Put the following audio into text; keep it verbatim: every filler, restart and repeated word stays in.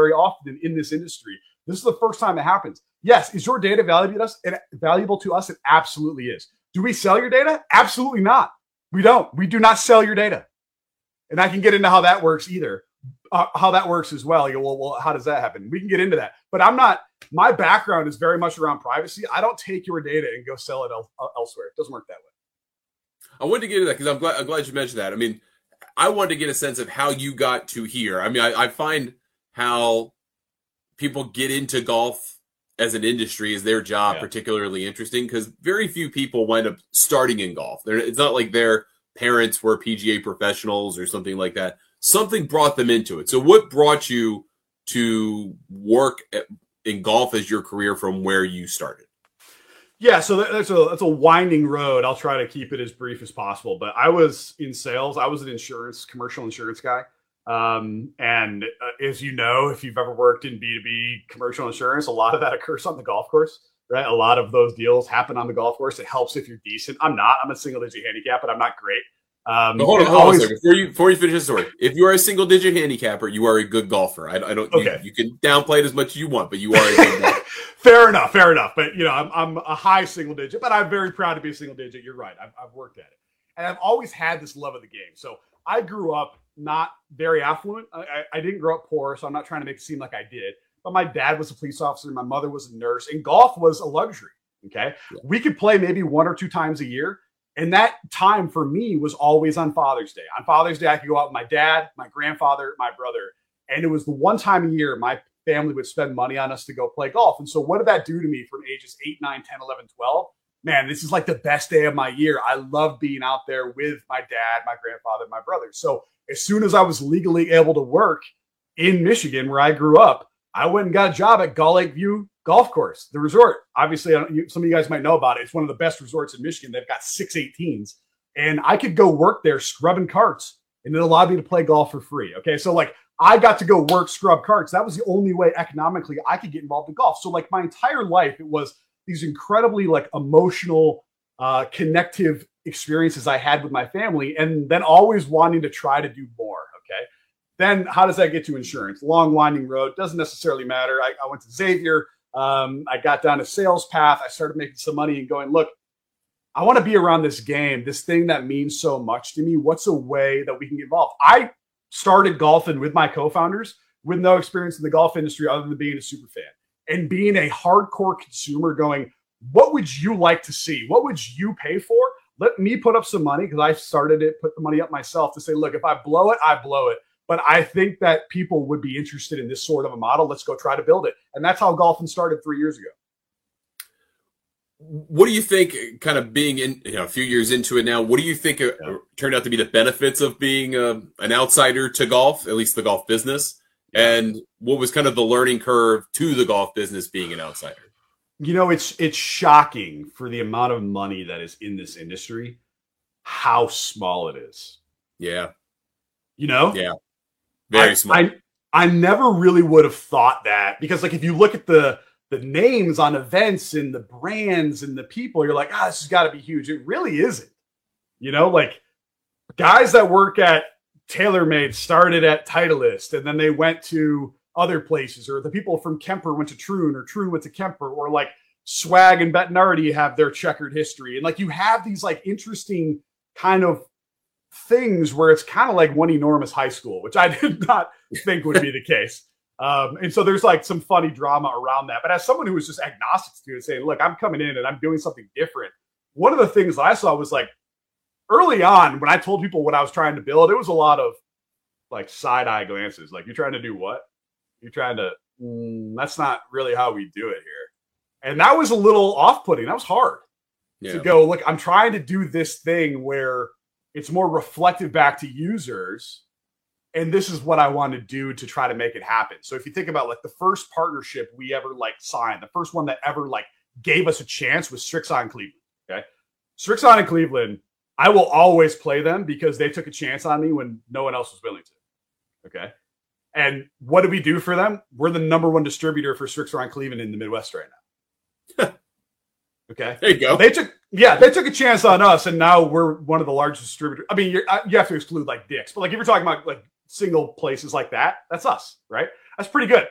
very often in this industry. This is the first time it happens. Yes, is your data valuable to us? It, valuable to us? It absolutely is. Do we sell your data? Absolutely not. We don't. We do not sell your data. And I can get into how that works either. Uh, how that works as well. You go, well, well, how does that happen? We can get into that. But I'm not, my background is very much around privacy. I don't take your data and go sell it el- elsewhere. It doesn't work that way. I wanted to get into that because I'm glad, I'm glad you mentioned that. I mean, I wanted to get a sense of how you got to here. I mean, I, I find how people get into golf as an industry, as their job, yeah. particularly interesting because very few people wind up starting in golf. They're, it's not like their parents were P G A professionals or something like that. Something brought them into it. So what brought you to work at, in golf as your career from where you started? Yeah, so that's a that's a winding road. I'll try to keep it as brief as possible. But I was in sales. I was an insurance, commercial insurance guy. Um, and uh, as you know, if you've ever worked in B two B commercial insurance, a lot of that occurs on the golf course, right? A lot of those deals happen on the golf course. It helps if you're decent. I'm not. I'm a single-digit handicap, but I'm not great. Um, but hold on, hold always, on a second. Before you, before you finish the story, if you are a single digit handicapper, you are a good golfer. I, I don't, okay. you, you can downplay it as much as you want, but you are a good golfer. Fair enough. Fair enough. But you know, I'm, I'm a high single digit, but I'm very proud to be a single digit. You're right. I've, I've worked at it and I've always had this love of the game. So I grew up not very affluent. I, I, I didn't grow up poor, so I'm not trying to make it seem like I did, but my dad was a police officer. My mother was a nurse and golf was a luxury. Okay. Yeah. We could play maybe one or two times a year. And that time for me was always on Father's Day. On Father's Day, I could go out with my dad, my grandfather, my brother. And it was the one time a year my family would spend money on us to go play golf. And so what did that do to me from ages eight, nine, ten, eleven, twelve? Man, this is like the best day of my year. I love being out there with my dad, my grandfather, my brother. So as soon as I was legally able to work in Michigan, where I grew up, I went and got a job at Gull Lake View Golf Course, the resort. Obviously, I don't, you, some of you guys might know about it. It's one of the best resorts in Michigan. They've got six eighteens. And I could go work there scrubbing carts, and it allowed me to play golf for free. Okay, so like I got to go work scrub carts. That was the only way economically I could get involved in golf. So like my entire life, it was these incredibly like emotional, uh, connective experiences I had with my family, and then always wanting to try to do more. Okay. Then how does that get to insurance? Long winding road. Doesn't necessarily matter. I, I went to Xavier. Um, I got down a sales path. I started making some money and going, look, I want to be around this game, this thing that means so much to me. What's a way that we can get involved? I started golfing with my co-founders with no experience in the golf industry other than being a super fan and being a hardcore consumer going, what would you like to see? What would you pay for? Let me put up some money because I started it, put the money up myself to say, look, if I blow it, I blow it. But I think that people would be interested in this sort of a model. Let's go try to build it. And that's how Golfin started three years ago. What do you think, kind of being in, you know, a few years into it now, what do you think uh, yeah. turned out to be the benefits of being uh, an outsider to golf, at least the golf business? And what was kind of the learning curve to the golf business being an outsider? You know, it's it's shocking for the amount of money that is in this industry, how small it is. Yeah. You know? Yeah. Very I, small. I, I never really would have thought that because, like, if you look at the the names on events and the brands and the people, you're like, ah, this has got to be huge. It really isn't. You know, like guys that work at TaylorMade started at Titleist and then they went to other places, or the people from Kemper went to Troon, or Troon went to Kemper, or like Swag and Bettinardi have their checkered history. And like you have these like interesting kind of things where it's kind of like one enormous high school, which I did not think would be the case. Um, and so there's like some funny drama around that. But as someone who was just agnostic to it, saying, look, I'm coming in and I'm doing something different. One of the things I saw was like early on when I told people what I was trying to build, it was a lot of like side eye glances. Like, you're trying to do what? You're trying to, mm, that's not really how we do it here. And that was a little off-putting. That was hard yeah. to go, look, I'm trying to do this thing where it's more reflective back to users. And this is what I want to do to try to make it happen. So if you think about like the first partnership we ever like signed, the first one that ever like gave us a chance was Strixon Cleveland. Okay. Strixon in Cleveland, I will always play them because they took a chance on me when no one else was willing to. Okay. And what did we do for them? We're the number one distributor for Strixon Cleveland in the Midwest right now. Okay. There you go. They took, yeah, they took a chance on us, and now we're one of the largest distributors. I mean, you're, you have to exclude like Dick's, but like if you're talking about like single places like that, that's us, right? That's pretty good.